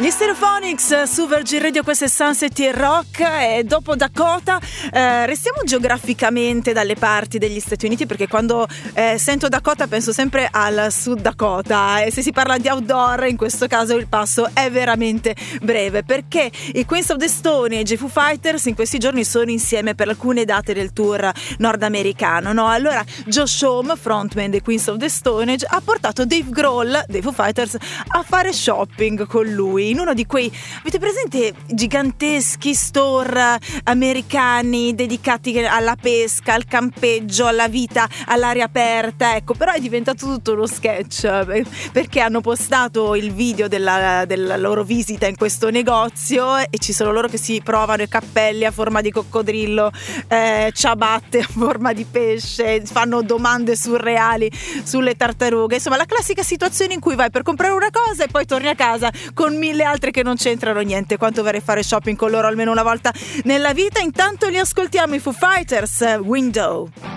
Gli Stereophonics su Virgin Radio, questo è Sunset e Rock. E dopo Dakota restiamo geograficamente dalle parti degli Stati Uniti, perché quando sento Dakota penso sempre al Sud Dakota, e se si parla di outdoor in questo caso il passo è veramente breve, perché i Queens of the Stone Age e i Foo Fighters in questi giorni sono insieme per alcune date del tour nordamericano, no? Allora Josh Homme, frontman dei Queens of the Stone Age, ha portato Dave Grohl dei Foo Fighters a fare shopping con lui in uno di quei, avete presente, giganteschi store americani dedicati alla pesca, al campeggio, alla vita all'aria aperta, ecco. Però è diventato tutto uno sketch, perché hanno postato il video della loro visita in questo negozio e ci sono loro che si provano i cappelli a forma di coccodrillo, ciabatte a forma di pesce, fanno domande surreali sulle tartarughe, insomma la classica situazione in cui vai per comprare una cosa e poi torni a casa con 1000 altre che non c'entrano niente. Quanto vorrei fare shopping con loro almeno una volta nella vita. Intanto li ascoltiamo, i Foo Fighters, Window.